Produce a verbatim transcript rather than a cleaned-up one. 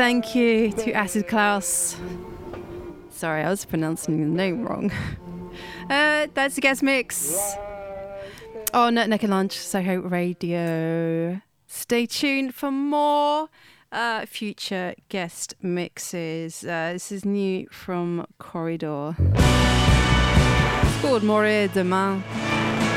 thank you to Acid Klaus. Sorry, I was pronouncing the name wrong. Uh, that's the guest mix on Naked Lunch, Soho Radio. Stay tuned for more uh, future guest mixes. Uh, this is new from Corridor. It's called Mourir Demain.